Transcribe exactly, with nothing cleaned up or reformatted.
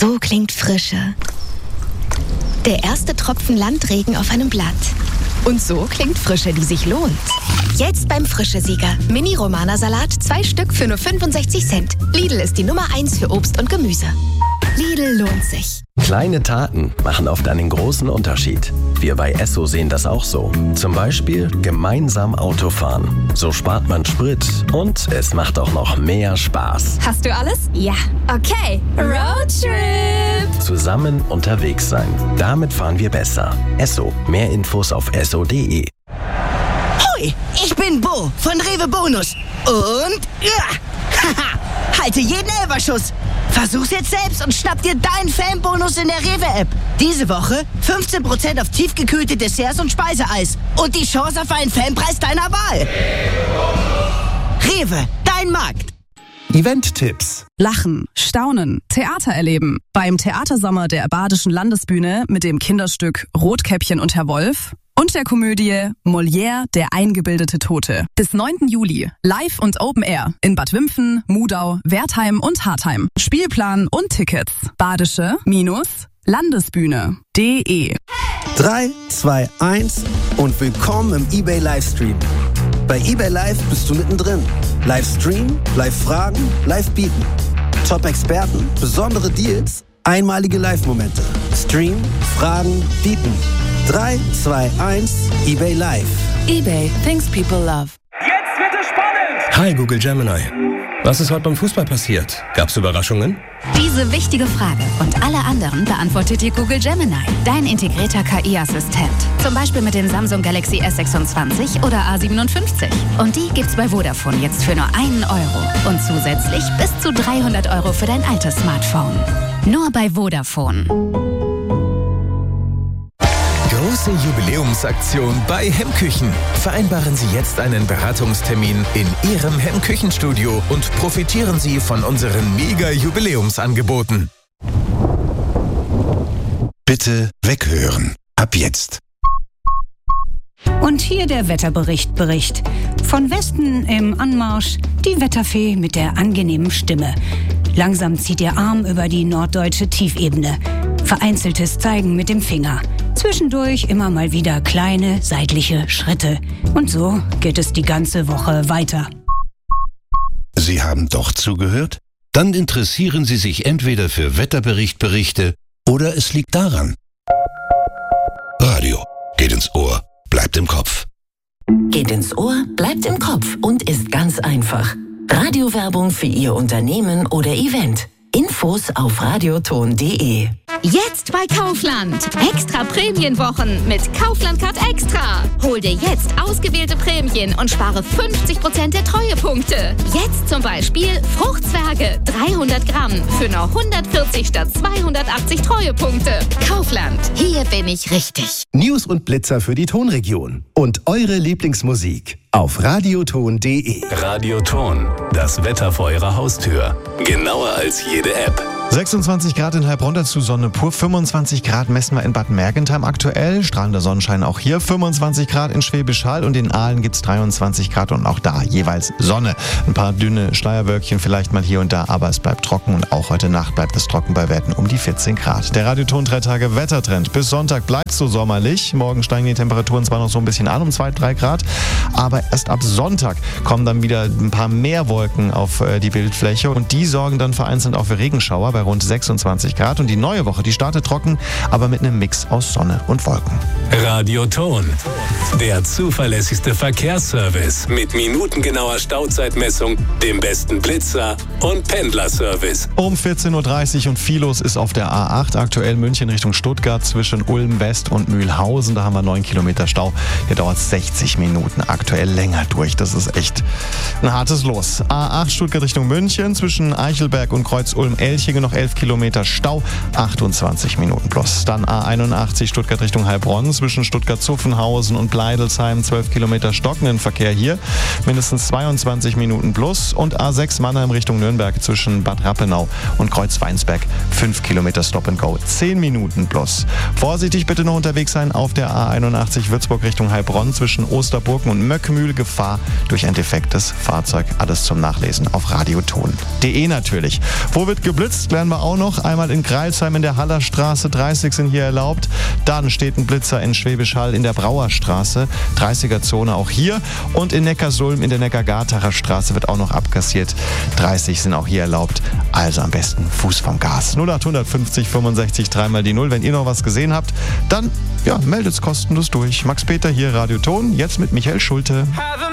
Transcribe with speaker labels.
Speaker 1: So klingt Frische. Der erste Tropfen Landregen auf einem Blatt. Und so klingt Frische, die sich lohnt. Jetzt beim Frische-Sieger. Mini-Romana-Salat, zwei Stück für nur fünfundsechzig Cent. Lidl ist die Nummer eins für Obst und Gemüse. Lidl lohnt sich.
Speaker 2: Kleine Taten machen oft einen großen Unterschied. Wir bei Esso sehen das auch so. Zum Beispiel gemeinsam Auto fahren. So spart man Sprit und es macht auch noch mehr Spaß.
Speaker 3: Hast du alles? Ja. Okay. Roadtrip!
Speaker 2: Zusammen unterwegs sein. Damit fahren wir besser. Esso. Mehr Infos auf esso punkt de.
Speaker 4: Hoi, ich bin Bo von Rewe Bonus. Und ja, haha, halte jeden Elferschuss. Versuch's jetzt selbst und schnapp dir deinen Fanbonus in der Rewe-App. Diese Woche fünfzehn Prozent auf tiefgekühlte Desserts und Speiseeis. Und die Chance auf einen Fanpreis deiner Wahl. Rewe, dein Markt.
Speaker 5: Event-Tipps.
Speaker 6: Lachen, staunen, Theater erleben. Beim Theatersommer der Badischen Landesbühne mit dem Kinderstück Rotkäppchen und Herr Wolf und der Komödie Molière, der eingebildete Tote. Bis neunten Juli. Live und Open Air in Bad Wimpfen, Mudau, Wertheim und Hartheim. Spielplan und Tickets. Badische-Landesbühne punkt de.
Speaker 5: drei, zwei, eins und willkommen im eBay Livestream. Bei eBay Live bist du mittendrin. Livestream, Live-Fragen, Live-Bieten. Top-Experten, besondere Deals, einmalige Live-Momente. Stream, Fragen, Bieten. drei, zwei, eins, eBay Live.
Speaker 7: eBay, things people love.
Speaker 8: Jetzt wird es spannend!
Speaker 9: Hi Google Gemini. Was ist heute beim Fußball passiert? Gab's Überraschungen?
Speaker 7: Diese wichtige Frage und alle anderen beantwortet dir Google Gemini, dein integrierter K I-Assistent. Zum Beispiel mit den Samsung Galaxy S sechsundzwanzig oder A siebenundfünfzig. Und die gibt's bei Vodafone jetzt für nur einen Euro. Und zusätzlich bis zu dreihundert Euro für dein altes Smartphone. Nur bei Vodafone.
Speaker 10: Große Jubiläumsaktion bei Hemmküchen. Vereinbaren Sie jetzt einen Beratungstermin in Ihrem Hemmküchenstudio und profitieren Sie von unseren Mega-Jubiläumsangeboten.
Speaker 11: Bitte weghören. Ab jetzt.
Speaker 12: Und hier der Wetterbericht Bericht. Von Westen im Anmarsch die Wetterfee mit der angenehmen Stimme. Langsam zieht ihr Arm über die norddeutsche Tiefebene. Vereinzeltes Zeigen mit dem Finger. Zwischendurch immer mal wieder kleine seitliche Schritte. Und so geht es die ganze Woche weiter.
Speaker 11: Sie haben doch zugehört? Dann interessieren Sie sich entweder für Wetterberichtberichte oder es liegt daran. Radio geht ins Ohr, bleibt im Kopf.
Speaker 13: Geht ins Ohr, bleibt im Kopf und ist ganz einfach. Radiowerbung für Ihr Unternehmen oder Event. Infos auf radioton punkt de.
Speaker 3: Jetzt bei Kaufland. Extra Prämienwochen mit Kaufland Card Extra. Hol dir jetzt ausgewählte Prämien und spare fünfzig Prozent der Treuepunkte. Jetzt zum Beispiel Fruchtzwerge dreihundert Gramm für nur hundertvierzig statt zweihundertachtzig Treuepunkte. Kaufland. Hier bin ich richtig.
Speaker 14: News und Blitzer für die Tonregion. Und eure Lieblingsmusik auf radioton punkt de.
Speaker 15: Radioton. Das Wetter vor eurer Haustür. Genauer als jede App.
Speaker 16: sechsundzwanzig Grad in Heilbronn, dazu Sonne pur. fünfundzwanzig Grad messen wir in Bad Mergentheim aktuell. Strahlender Sonnenschein auch hier. fünfundzwanzig Grad in Schwäbisch Hall und in Aalen gibt es dreiundzwanzig Grad und auch da jeweils Sonne. Ein paar dünne Schleierwölkchen vielleicht mal hier und da, aber es bleibt trocken und auch heute Nacht bleibt es trocken bei Werten um die vierzehn Grad. Der Radioton drei Tage Wettertrend. Bis Sonntag bleibt es so sommerlich. Morgen steigen die Temperaturen zwar noch so ein bisschen an um zwei, drei Grad, aber erst ab Sonntag kommen dann wieder ein paar mehr Wolken auf die Bildfläche und die sorgen dann vereinzelt auch für Regenschauer bei rund sechsundzwanzig Grad. Und die neue Woche, die startet trocken, aber mit einem Mix aus Sonne und Wolken.
Speaker 15: Radioton. Der zuverlässigste Verkehrsservice mit minutengenauer Stauzeitmessung, dem besten Blitzer und Pendlerservice.
Speaker 16: Um vierzehn Uhr dreißig und viel los ist auf der A acht. Aktuell München Richtung Stuttgart zwischen Ulm West und Mühlhausen. Da haben wir neun Kilometer Stau. Hier dauert es sechzig Minuten. Aktuell länger durch. Das ist echt ein hartes Los. A acht Stuttgart Richtung München zwischen Eichelberg und Kreuz-Ulm-Elchingen noch elf Kilometer Stau, achtundzwanzig Minuten plus. Dann A einundachtzig Stuttgart Richtung Heilbronn zwischen Stuttgart-Zuffenhausen und Bleidelsheim, zwölf Kilometer stockenden Verkehr hier, mindestens zweiundzwanzig Minuten plus. Und A sechs Mannheim Richtung Nürnberg zwischen Bad Rappenau und Kreuz-Weinsberg, fünf Kilometer Stop and Go, zehn Minuten plus. Vorsichtig bitte noch unterwegs sein auf der A einundachtzig Würzburg Richtung Heilbronn zwischen Osterburgen und Möckmühl, Gefahr durch ein defektes Fahrzeug. Alles zum Nachlesen auf radioton punkt de natürlich. Wo wird geblitzt? klären wir auch noch. Einmal in Greilsheim in der Hallerstraße, dreißig sind hier erlaubt. Dann steht ein Blitzer in Schwäbisch Hall in der Brauerstraße, dreißiger-Zone auch hier. Und in Neckarsulm in der Neckar-Gartacher Straße wird auch noch abkassiert. dreißig sind auch hier erlaubt. Also am besten Fuß vom Gas. null acht fünfzig fünfundsechzig dreimal die Null. Wenn ihr noch was gesehen habt, dann ja, meldet's kostenlos durch. Max Peter hier, Radio Ton, jetzt mit Michael Schulte.